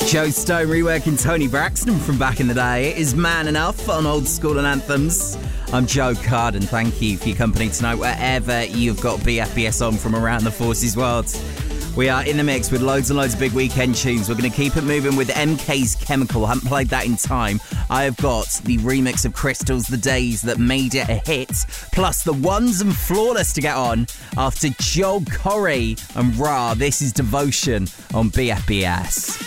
Joe Stone reworking Tony Braxton from back in the day. It is Man Enough on Old School and Anthems. I'm Joe Carden. Thank you for your company tonight, wherever you've got BFBS on from around the Forces world. We are in the mix with loads and loads of big weekend tunes. We're going to keep it moving with MK's Chemical. I haven't played that in time. I have got the remix of Crystal's The Days that made it a hit, plus the Ones and Flawless to get on after Joel Corey and Ra. This is Devotion on BFBS.